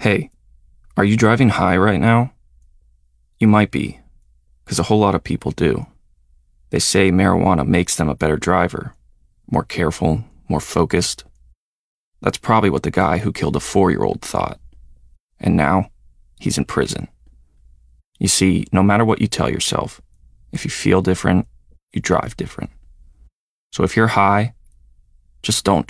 Hey, are you driving high right now? You might be, because a whole lot of people do. They say marijuana makes them a better driver, more careful, more focused. That's probably what the guy who killed a 4-year-old thought. And now, he's in prison. You see, no matter what you tell yourself, if you feel different, you drive different. So if you're high, just don't